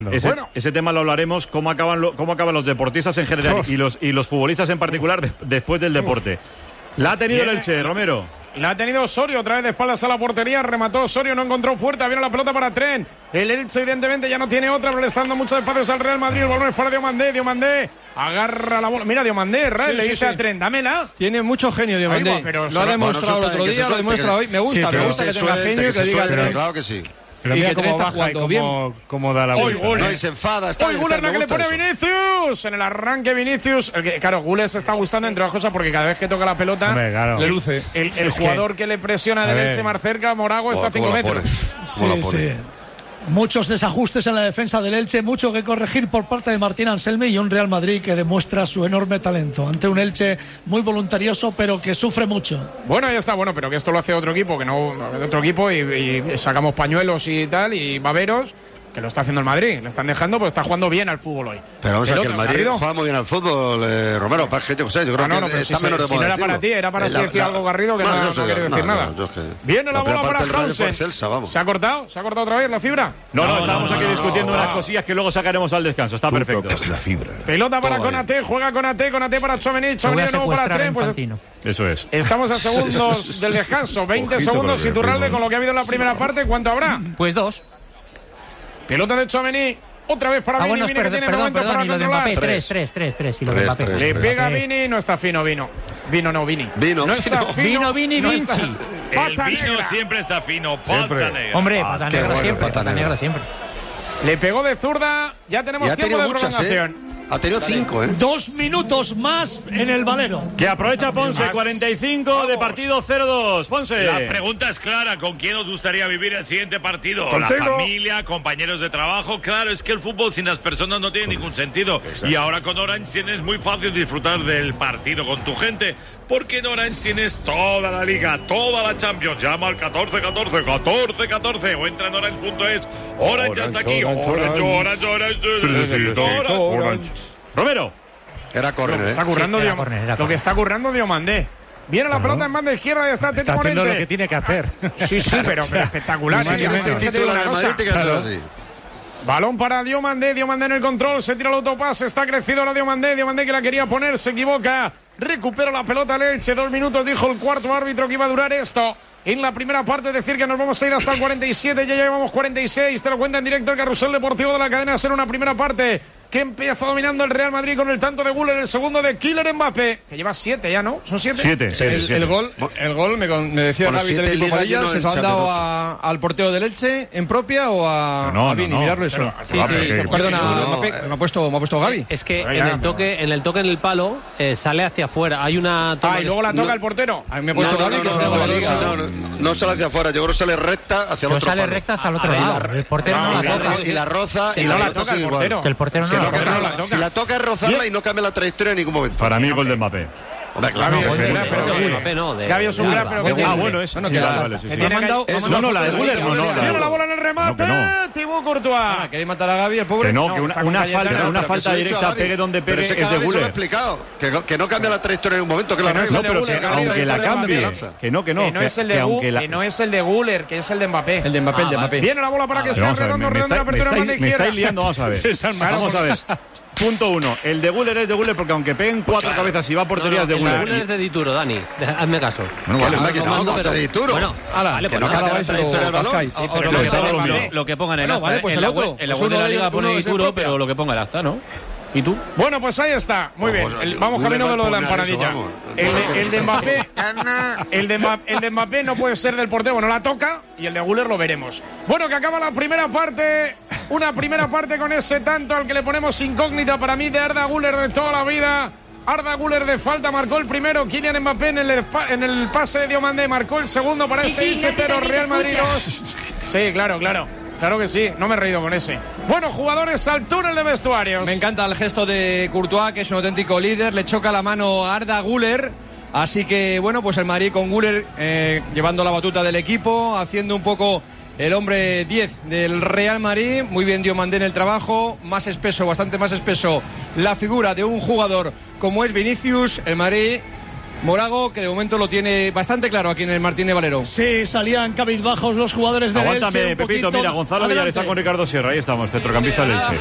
Ese tema lo hablaremos, cómo acaban los deportistas en general y los futbolistas en particular después del deporte. La ha tenido el Elche, Romero. La ha tenido Osorio, otra vez de espaldas a la portería, remató Osorio, no encontró puerta, viene la pelota para Tren. El Elche evidentemente ya no tiene otra, pero le está dando muchos espacios al Real Madrid. El balón es para Diomandé agarra la bola. Mira, Diomandé, le dice a Tren, dámela. Tiene mucho genio Diomandé, lo ha demostrado el otro día, lo demuestra hoy. Me gusta que tenga genio y que diga Tren. Claro que sí. Pero mira cómo baja y cómo da la vuelta. No, y se enfada. Hoy Güler la que le pone a Vinicius. En el arranque Vinicius. Claro, Güler se está gustando entre otras cosas porque cada vez que toca la pelota le luce. El jugador que le presiona de Elche más cerca, Morago, está a 5 metros. Sí. Muchos desajustes en la defensa del Elche, mucho que corregir por parte de Martín Anselmi y un Real Madrid que demuestra su enorme talento ante un Elche muy voluntarioso pero que sufre mucho. Bueno, ahí está, pero que esto lo hace otro equipo, y sacamos pañuelos y tal y baberos. Que lo está haciendo el Madrid, le están dejando, pues está jugando bien al fútbol hoy. Pero vamos a ver que el Madrid juega muy bien al fútbol, Romero, para que yo creo que está menos de moda. Si no era para ti, era para decir algo Garrido que no quiere decir nada. Viene la bola para Hansen. ¿Se ha cortado otra vez la fibra? No, estábamos aquí discutiendo unas cosillas que luego sacaremos al descanso, está perfecto. La fibra. Pelota para Konaté, juega Konaté para Tchouaméni de nuevo para Tren, pues eso es. Estamos a segundos del descanso, 20 segundos Iturralde con lo que ha habido en la primera parte, ¿cuánto habrá? Pues 2. Pelota de Tchouaméni, otra vez para Vini, que tiene momentos para controlar. 3. Le pega a Vini, no está fino Vino. No está fino. Vini, Vinci. El Vino siempre está fino, pata negra. Hombre, pata negra siempre. Le pegó de zurda, ya tenemos tiempo de prolongación. Ha tenido 5, 2 minutos más en el Valero. Que aprovecha Ponce, 45 de partido 0-2. Ponce. La pregunta es clara, ¿con quién os gustaría vivir el siguiente partido? ¿La familia, compañeros de trabajo? Claro, es que el fútbol sin las personas no tiene ningún sentido. Y ahora con Orange tienes muy fácil disfrutar del partido con tu gente, porque en Orange tienes toda la liga, toda la Champions. Llama al 1414 o entra en orange.es. Orange hasta aquí. Orange. Romero. Era córner, Está currando lo que está currando Diomandé. Viene la pelota en banda izquierda y está Tete Morente. Haciendo lo que tiene que hacer. Sí, pero espectacular. Balón para Diomandé en el control, se tira el autopase, está crecido la Diomandé que la quería poner, se equivoca, recupera la pelota Elche, 2 minutos dijo el cuarto árbitro que iba a durar esto. En la primera parte decir que nos vamos a ir hasta el 47, ya llevamos 46, te lo cuenta en directo el Carrusel Deportivo de la cadena SER, una primera parte que empieza dominando el Real Madrid con el tanto de Güler, el segundo de Kylian Mbappé, que lleva 7 ya, ¿no? ¿Son 7? 7. El gol, me decía Gaby del equipo Padilla, ¿se lo han dado al portero del Elche en propia o a Vini? Mirarlo eso. Sí. Perdona, me ha puesto Gaby. Es que en el toque en el palo sale hacia afuera. Hay una y luego la toca el portero. A mí me ha puesto Gaby. No sale hacia afuera, yo creo que sale recta hacia el otro sale recta hasta el otro lado. El portero no la toca. Y la roza y no la toca el portero. Que el portero no la toca. Si la toca es rozarla y no cambia la trayectoria en ningún momento. Para mí, gol de Mbappé. Claro, Gaby es un gran, pero que tiene. Bueno, eso. Vale. No, la de Güler no. Tiene la bola en el remate. Thibaut Courtois. ¿Queréis matar a Gaby, el pobre? Que no, que una falta directa, pegue donde pegue, es de Güler. Lo he explicado. Que no cambia la trayectoria en un momento. Que aunque la cambie. Que no. Que no es el de Güler, que es el de Mbappé. El de Mbappé. Viene la bola para que sea redondo la apertura en banda izquierda. Me estáis liando, vamos a ver. Punto 1. El de Güler es de Güler porque aunque peguen 4 cabezas y va a portería es de Güler. El de Güler es de Dituro, Dani. Hazme caso. Bueno, vale, de Dituro. Bueno, que no cambia la trayectoria del balón. Lo que pongan en el acta. En la web de la liga pone Dituro, pero lo que ponga el acta, ¿no? ¿Y tú? Bueno, pues ahí está. Muy bien. Vamos camino de lo de la empanadilla. El de Mbappé no puede ser del portero. Bueno, la toca y el de Güler lo veremos. Bueno, que acaba la primera parte. Una primera parte con ese tanto al que le ponemos incógnita para mí de Arda Güler de toda la vida. Arda Güler de falta marcó el primero. Kylian Mbappé en el pase de Diomandé marcó el segundo para Elche 0, Real Madrid 2. Sí, claro. Claro que sí, no me he reído con ese. Bueno, jugadores al túnel de vestuarios. Me encanta el gesto de Courtois, que es un auténtico líder. Le choca la mano a Arda Güler. Así que, bueno, pues el Madrid con Güler llevando la batuta del equipo, haciendo un poco el hombre 10 del Real Madrid. Muy bien Diomandé en el trabajo. Más espeso, bastante más espeso la figura de un jugador como es Vinicius. El Madrid Morago, que de momento lo tiene bastante claro aquí en el Martín de Valero. Sí, salían cabizbajos los jugadores del Elche. Aguántame, Pepito, mira, Gonzalo Villar está con Ricardo Sierra, ahí estamos, centrocampista del Elche.